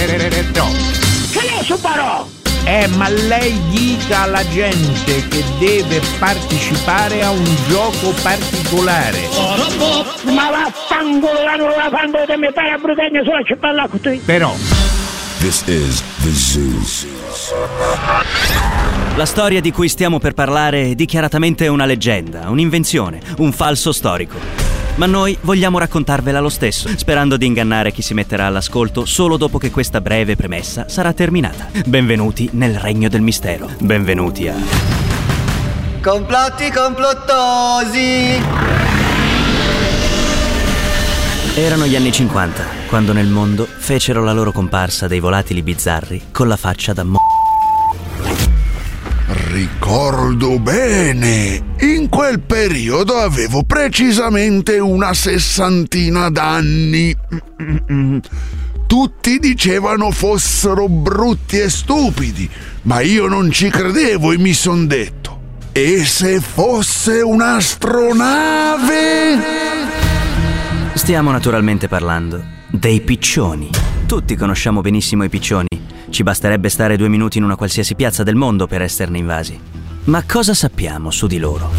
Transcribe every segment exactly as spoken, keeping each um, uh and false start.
Che ne so parò? Eh, ma lei dica alla gente che deve partecipare a un gioco particolare. Ma vaffanculo, la fanno di me fare a brutagna sulla cippella con te. Però This is the Zoo. La storia di cui stiamo per parlare è dichiaratamente una leggenda, un'invenzione, un falso storico. Ma noi vogliamo raccontarvela lo stesso, sperando di ingannare chi si metterà all'ascolto solo dopo che questa breve premessa sarà terminata. Benvenuti nel regno del mistero. Benvenuti a... Complotti complottosi! Erano gli anni cinquanta, quando nel mondo fecero la loro comparsa dei volatili bizzarri con la faccia da mo... Ricordo bene, in quel periodo avevo precisamente una sessantina d'anni. Tutti dicevano fossero brutti e stupidi, ma io non ci credevo e mi son detto: e se fosse un'astronave? Stiamo naturalmente parlando dei piccioni. Tutti conosciamo benissimo i piccioni. Ci basterebbe stare due minuti in una qualsiasi piazza del mondo per esserne invasi. Ma cosa sappiamo su di loro?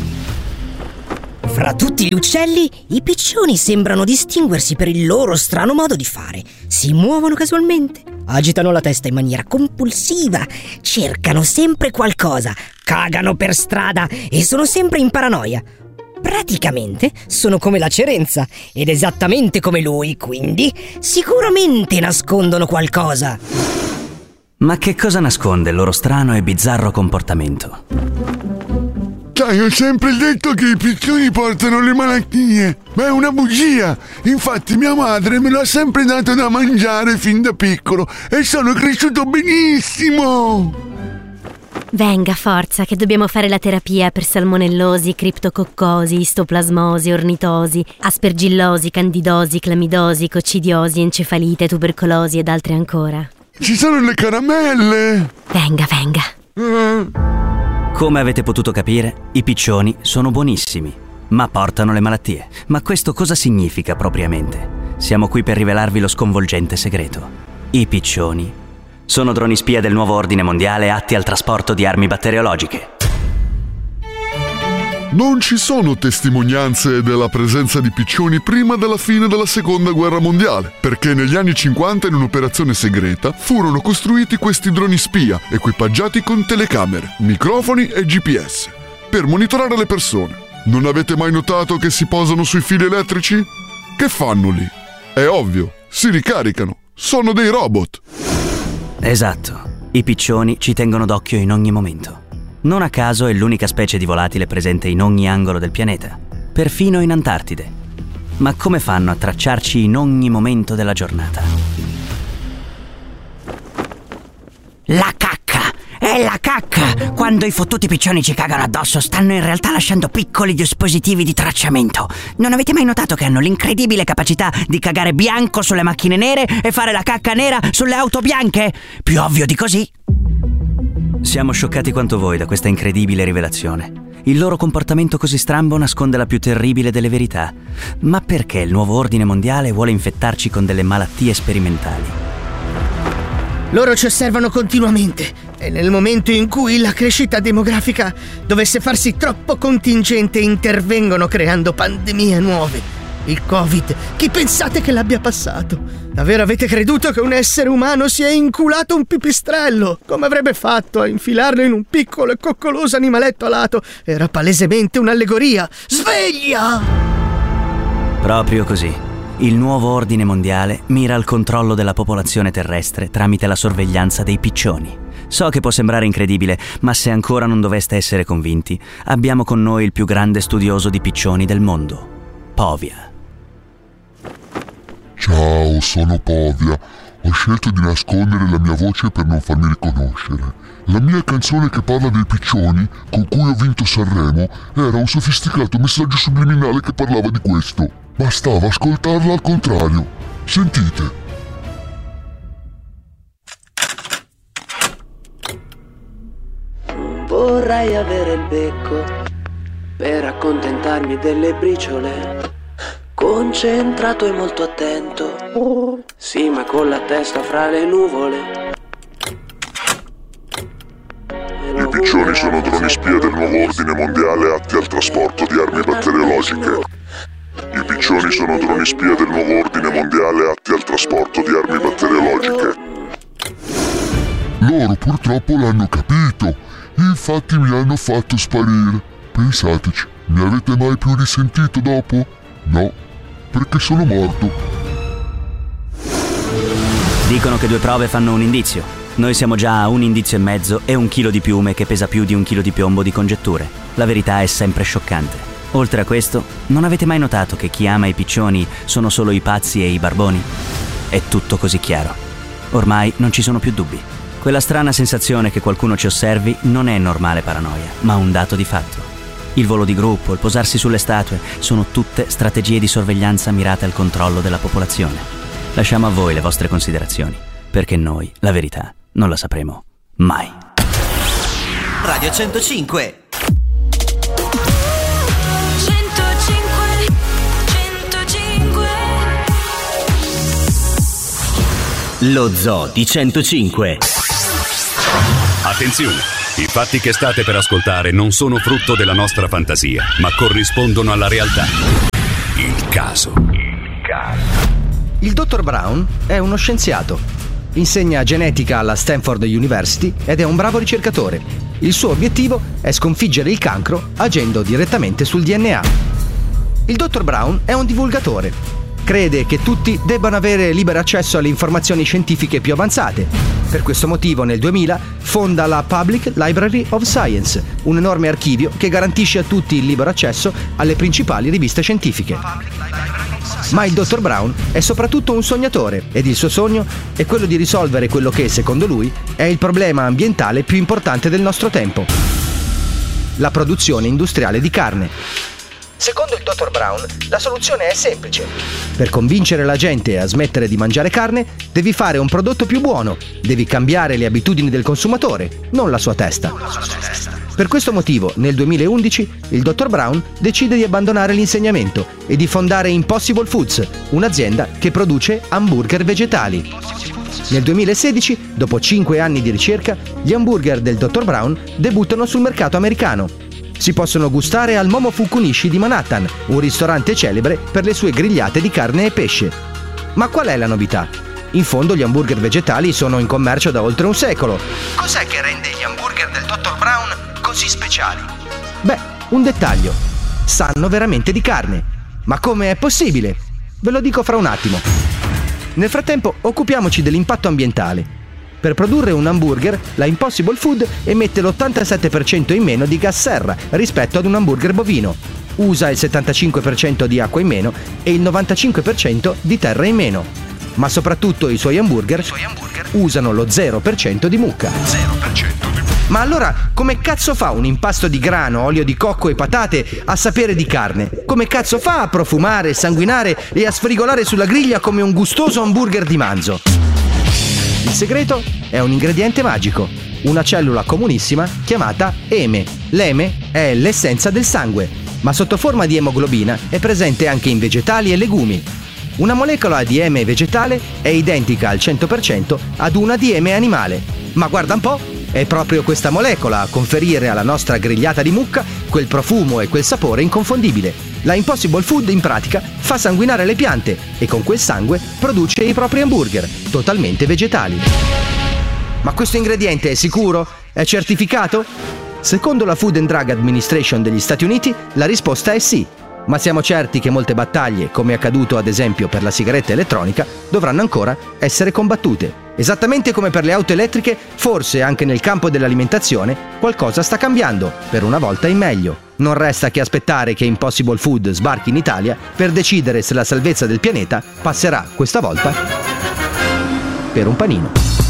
Fra tutti gli uccelli, i piccioni sembrano distinguersi per il loro strano modo di fare. Si muovono casualmente, agitano la testa in maniera compulsiva, cercano sempre qualcosa, cagano per strada e sono sempre in paranoia. Praticamente sono come la Cerenza ed esattamente come lui, quindi sicuramente nascondono qualcosa. Ma che cosa nasconde il loro strano e bizzarro comportamento? Sai, ho sempre detto che i piccioni portano le malattie, ma è una bugia. Infatti mia madre me lo ha sempre dato da mangiare fin da piccolo e sono cresciuto benissimo. Venga, forza, che dobbiamo fare la terapia per salmonellosi, criptococcosi, istoplasmosi, ornitosi, aspergillosi, candidosi, clamidosi, coccidiosi, encefalite, tubercolosi ed altre ancora. Ci sono le caramelle! Venga, venga. Eh. Come avete potuto capire, i piccioni sono buonissimi, ma portano le malattie. Ma questo cosa significa propriamente? Siamo qui per rivelarvi lo sconvolgente segreto. I piccioni sono droni spia del nuovo ordine mondiale atti al trasporto di armi batteriologiche. Non ci sono testimonianze della presenza di piccioni prima della fine della seconda guerra mondiale, perché negli anni cinquanta in un'operazione segreta furono costruiti questi droni spia, equipaggiati con telecamere, microfoni e G P S, per monitorare le persone. Non avete mai notato che si posano sui fili elettrici? Che fanno lì? È ovvio, si ricaricano, sono dei robot. Esatto, i piccioni ci tengono d'occhio in ogni momento. Non a caso è l'unica specie di volatile presente in ogni angolo del pianeta, perfino in Antartide. Ma come fanno a tracciarci in ogni momento della giornata? La cacca! È la cacca! Quando i fottuti piccioni ci cagano addosso, stanno in realtà lasciando piccoli dispositivi di tracciamento. Non avete mai notato che hanno l'incredibile capacità di cagare bianco sulle macchine nere e fare la cacca nera sulle auto bianche? Più ovvio di così? Siamo scioccati quanto voi da questa incredibile rivelazione. Il loro comportamento così strambo nasconde la più terribile delle verità. Ma perché il nuovo ordine mondiale vuole infettarci con delle malattie sperimentali? Loro ci osservano continuamente e nel momento in cui la crescita demografica dovesse farsi troppo contingente intervengono creando pandemie nuove. Il Covid, chi pensate che l'abbia passato? Davvero avete creduto che un essere umano si è inculato un pipistrello? Come avrebbe fatto a infilarlo in un piccolo e coccoloso animaletto alato? Era palesemente un'allegoria. Sveglia! Proprio così. Il nuovo ordine mondiale mira al controllo della popolazione terrestre tramite la sorveglianza dei piccioni. So che può sembrare incredibile, ma se ancora non doveste essere convinti, abbiamo con noi il più grande studioso di piccioni del mondo, Povia. Ciao, sono Povia. Ho scelto di nascondere la mia voce per non farmi riconoscere. La mia canzone che parla dei piccioni, con cui ho vinto Sanremo, era un sofisticato messaggio subliminale che parlava di questo. Bastava ascoltarla al contrario. Sentite. Vorrei avere il becco per accontentarmi delle briciole. Concentrato e molto attento. Sì, ma con la testa fra le nuvole. I piccioni sono droni spia del nuovo ordine mondiale atti al trasporto di armi batteriologiche. I piccioni sono droni spia del nuovo ordine mondiale atti al trasporto di armi batteriologiche. Loro purtroppo l'hanno capito, infatti mi hanno fatto sparire. Pensateci, mi avete mai più risentito dopo? No, perché sono morto. Dicono che due prove fanno un indizio. Noi siamo già a un indizio e mezzo e un chilo di piume che pesa più di un chilo di piombo di congetture. La verità è sempre scioccante. Oltre a questo, non avete mai notato che chi ama i piccioni sono solo i pazzi e i barboni? È tutto così chiaro. Ormai non ci sono più dubbi. Quella strana sensazione che qualcuno ci osservi non è normale paranoia, ma un dato di fatto. Il volo di gruppo, il posarsi sulle statue, sono tutte strategie di sorveglianza mirate al controllo della popolazione. Lasciamo a voi le vostre considerazioni, perché noi, la verità, non la sapremo mai. Radio centocinque. centocinque, centocinque. Lo Zoo di centocinque. Attenzione! I fatti che state per ascoltare non sono frutto della nostra fantasia, ma corrispondono alla realtà. Il caso. Il caso. Il dottor Brown è uno scienziato. Insegna genetica alla Stanford University ed è un bravo ricercatore. Il suo obiettivo è sconfiggere il cancro agendo direttamente sul D N A. Il dottor Brown è un divulgatore. Crede che tutti debbano avere libero accesso alle informazioni scientifiche più avanzate. Per questo motivo nel duemila fonda la Public Library of Science, un enorme archivio che garantisce a tutti il libero accesso alle principali riviste scientifiche. Ma il dottor Brown è soprattutto un sognatore ed il suo sogno è quello di risolvere quello che, secondo lui, è il problema ambientale più importante del nostro tempo: la produzione industriale di carne. Secondo il dottor Brown, la soluzione è semplice. Per convincere la gente a smettere di mangiare carne, devi fare un prodotto più buono, devi cambiare le abitudini del consumatore, non la sua testa. Per questo motivo, nel duemilaundici, il dottor Brown decide di abbandonare l'insegnamento e di fondare Impossible Foods, un'azienda che produce hamburger vegetali. Nel duemilasedici, dopo cinque anni di ricerca, gli hamburger del dottor Brown debuttano sul mercato americano. Si possono gustare al Momofuku Nishi di Manhattan, un ristorante celebre per le sue grigliate di carne e pesce. Ma qual è la novità? In fondo gli hamburger vegetali sono in commercio da oltre un secolo. Cos'è che rende gli hamburger del dottor Brown così speciali? Beh, un dettaglio. Sanno veramente di carne. Ma come è possibile? Ve lo dico fra un attimo. Nel frattempo occupiamoci dell'impatto ambientale. Per produrre un hamburger, la Impossible Food emette l'ottantasette per cento in meno di gas serra rispetto ad un hamburger bovino. Usa il settantacinque per cento di acqua in meno e il novantacinque per cento di terra in meno. Ma soprattutto i suoi hamburger, I suoi hamburger usano lo zero per cento di mucca. zero per cento di mucca. Ma allora, come cazzo fa un impasto di grano, olio di cocco e patate a sapere di carne? Come cazzo fa a profumare, sanguinare e a sfrigolare sulla griglia come un gustoso hamburger di manzo? Il segreto è un ingrediente magico, una cellula comunissima chiamata eme. L'eme è l'essenza del sangue, ma sotto forma di emoglobina è presente anche in vegetali e legumi. Una molecola di eme vegetale è identica al cento per cento ad una di eme animale. Ma guarda un po', è proprio questa molecola a conferire alla nostra grigliata di mucca quel profumo e quel sapore inconfondibile. La Impossible Food in pratica fa sanguinare le piante e con quel sangue produce i propri hamburger, totalmente vegetali. Ma questo ingrediente è sicuro? È certificato? Secondo la Food and Drug Administration degli Stati Uniti, la risposta è sì. Ma siamo certi che molte battaglie, come è accaduto ad esempio per la sigaretta elettronica, dovranno ancora essere combattute. Esattamente come per le auto elettriche, forse anche nel campo dell'alimentazione qualcosa sta cambiando, per una volta in meglio. Non resta che aspettare che Impossible Food sbarchi in Italia per decidere se la salvezza del pianeta passerà questa volta per un panino.